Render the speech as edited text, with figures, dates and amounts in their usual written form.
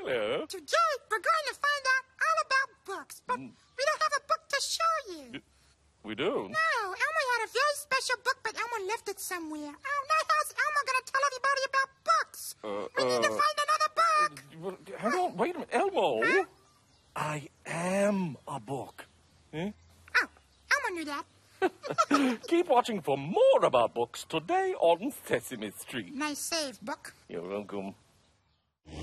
Hello. Today, we're going to find out all about books, but we don't have a book to show you. We don't? No, Elmo had a very special book, but Elmo left it somewhere. Oh, now how's Elmo going to tell everybody about books? We need to find another book. Hang on, wait a minute. Elmo. Huh? I am a book. Eh? Oh, Elmo knew that. Keep watching for more about books today on Sesame Street. Nice save, book. You're welcome.